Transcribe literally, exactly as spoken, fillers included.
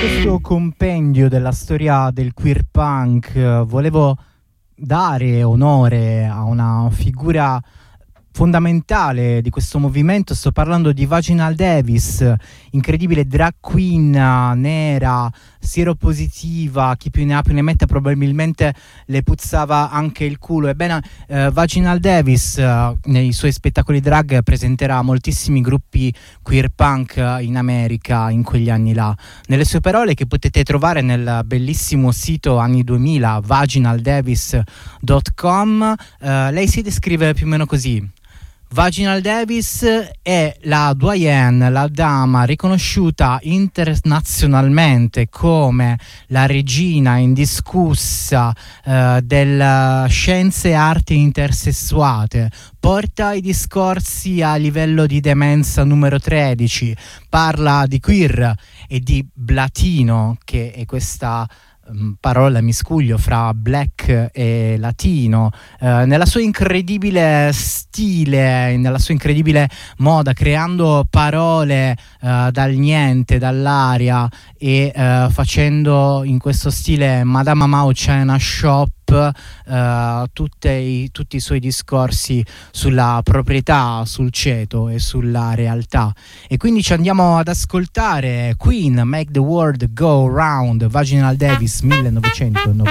Questo compendio della storia del queer punk eh, volevo dare onore a una figura fondamentale di questo movimento. Sto parlando di Vaginal Davis, incredibile drag queen nera, sieropositiva, chi più ne ha più ne metta, probabilmente le puzzava anche il culo. Ebbene, eh, Vaginal Davis eh, nei suoi spettacoli drag presenterà moltissimi gruppi queer punk in America in quegli anni là. Nelle sue parole, che potete trovare nel bellissimo sito anni duemila vaginal davis punto com, eh, lei si descrive più o meno così: Vaginal Davis è la doyenne, la dama riconosciuta internazionalmente come la regina indiscussa eh, delle scienze e arti intersessuate. Porta i discorsi a livello di demenza numero tredici, parla di queer e di blatino, che è questa parola miscuglio fra black e latino, eh, nella sua incredibile stile, nella sua incredibile moda, creando parole eh, dal niente, dall'aria, e eh, facendo in questo stile Madame Mao China Shop Uh, tutte i, tutti i suoi discorsi sulla proprietà, sul ceto e sulla realtà. E quindi ci andiamo ad ascoltare Queen, Make the World Go Round, Vaginal Davis millenovecentonovantatré.